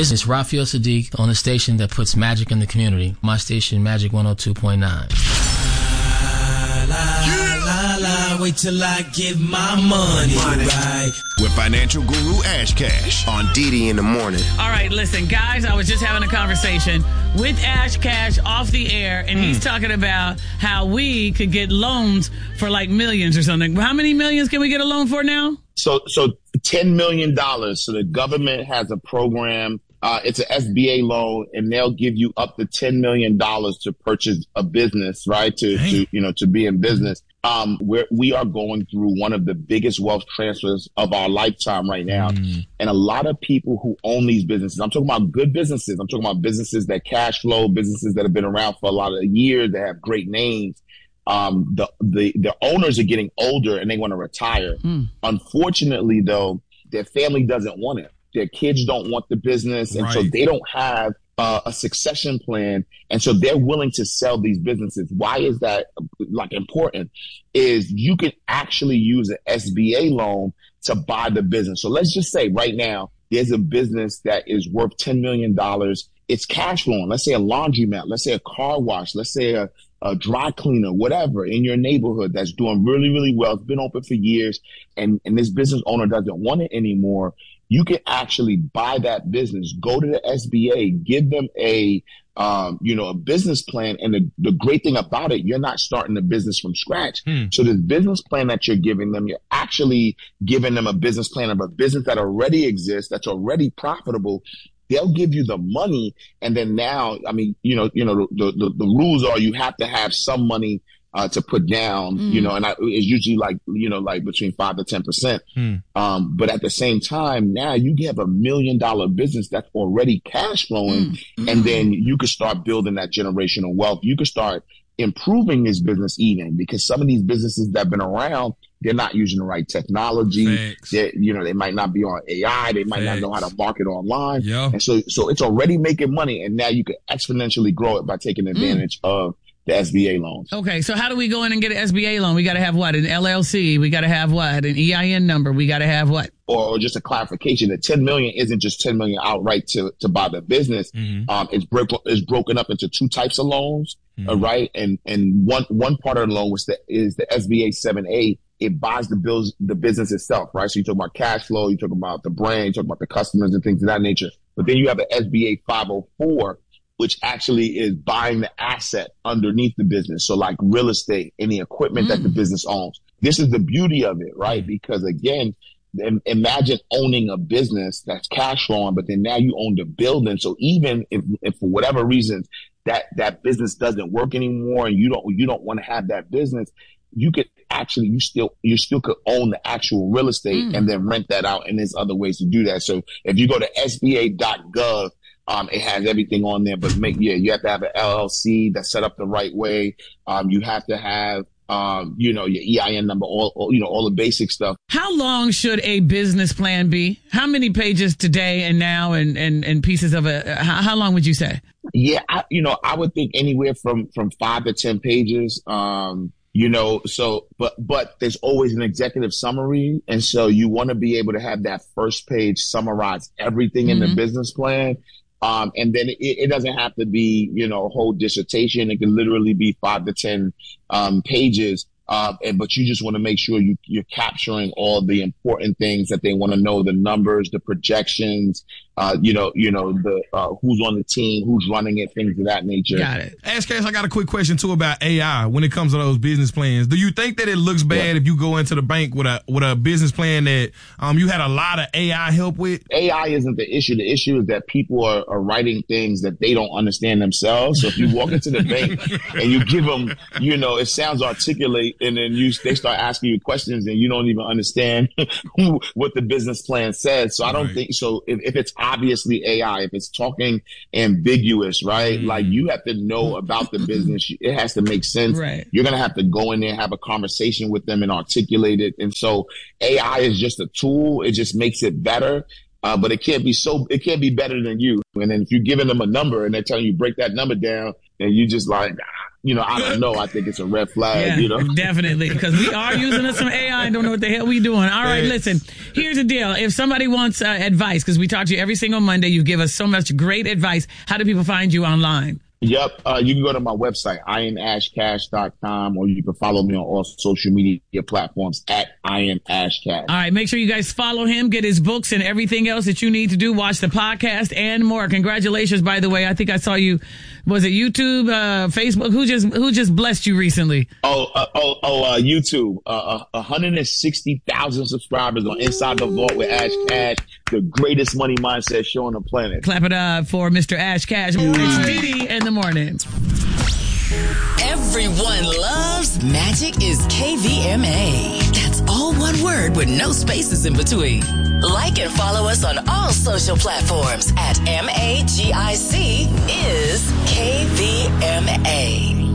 It's Raphael Sadiq on the station that puts magic in the community. My station, Magic 102.9. Wait till I get my money right. With financial guru Ash Cash on Didi in the morning. All right, listen, guys, I was just having a conversation with Ash Cash off the air, and he's talking about how we could get loans for like millions or something. How many millions can we get a loan for now? So $10 million. So the government has a program. It's an SBA loan, and they'll give you up to $10 million to purchase a business, right? To be in business. We are going through one of the biggest wealth transfers of our lifetime right now. And a lot of people who own these businesses, I'm talking about good businesses. I'm talking about businesses that cash flow, businesses that have been around for a lot of years, that have great names. The owners are getting older and they want to retire. Unfortunately, though, their family doesn't want it. Their kids don't want the business. And so they don't have a succession plan. And so they're willing to sell these businesses. Why is that important? Is you can actually use an SBA loan to buy the business. So let's just say right now, there's a business that is worth $10 million. It's cash flowing. Let's say a laundromat. Let's say a car wash. Let's say a dry cleaner, whatever, in your neighborhood that's doing really, really well. It's been open for years, and this business owner doesn't want it anymore. You can actually buy that business, go to the SBA, give them a business plan. And the great thing about it, you're not starting the business from scratch. So this business plan that you're giving them, you're actually giving them a business plan of a business that already exists, that's already profitable. They'll give you the money. And then now, the rules are you have to have some money to put down, and it's usually like between 5 to 10%. But at the same time, now you have $1 million business that's already cash flowing, and then you could start building that generational wealth. You could start improving this business even, because some of these businesses that have been around, they're not using the right technology. They might not be on AI. They might not know how to market online. And so it's already making money, and now you can exponentially grow it by taking advantage of the SBA loans. Okay, so how do we go in and get an SBA loan? We got to have what? An LLC? We got to have what? An EIN number? We got to have what? Or just a clarification, the $10 million isn't just $10 million outright to buy the business. It's broken up into two types of loans, right? And one part of the loan is the SBA 7A. It buys the business itself, right? So you talk about cash flow, you talk about the brand, you talk about the customers and things of that nature. But then you have an SBA 504, which actually is buying the asset underneath the business. So like real estate, any equipment that the business owns. This is the beauty of it, right? Because again, imagine owning a business that's cash flowing, but then now you own the building. So even if for whatever reason that business doesn't work anymore and you don't want to have that business, you could actually, you still could own the actual real estate and then rent that out. And there's other ways to do that. So if you go to SBA.gov, it has everything on there, but you have to have an LLC that's set up the right way. You have to have, your EIN number, all the basic stuff. How long should a business plan be? How many pages today and now and pieces of it? How long would you say? Yeah, I would think anywhere from 5 to 10 pages. But there's always an executive summary. And so you want to be able to have that first page summarize everything in the business plan. And then it doesn't have to be, a whole dissertation. It can literally be 5 to 10 pages. But you just want to make sure you're capturing all the important things that they want to know, the numbers, the projections, who's on the team, who's running it, things of that nature. Got it. Ask Cash, I got a quick question too about AI when it comes to those business plans. Do you think that it looks bad if you go into the bank with a business plan that you had a lot of AI help with? AI isn't the issue. The issue is that people are writing things that they don't understand themselves. So if you walk into the bank and you give them, it sounds articulate, and then they start asking you questions and you don't even understand what the business plan says. So I don't think so. If it's obviously AI, if it's talking ambiguous, right? Like you have to know about the business. It has to make sense. Right. You're going to have to go in there, have a conversation with them and articulate it. And so AI is just a tool. It just makes it better. But it can't be better than you. And then if you're giving them a number and they're telling you break that number down, and you just like, I don't know. I think it's a red flag, Definitely, because we are using some AI and don't know what the hell we doing. All right, listen, here's the deal. If somebody wants advice, because we talk to you every single Monday, you give us so much great advice. How do people find you online? Yep. You can go to my website, IamAshCash.com, or you can follow me on all social media platforms at IamAshCash. All right. Make sure you guys follow him, get his books and everything else that you need to do. Watch the podcast and more. Congratulations, by the way. I think I saw you. Was it YouTube, Facebook? Who just blessed you recently? YouTube. 160,000 subscribers on Inside the Vault with Ash Cash, the greatest money mindset show on the planet. Clap it up for Mr. Ash Cash. It's Didi in the morning. Everyone loves Magic is KVMA. That's all one word with no spaces in between. Like and follow us on all social platforms at MAGIC is KVMA.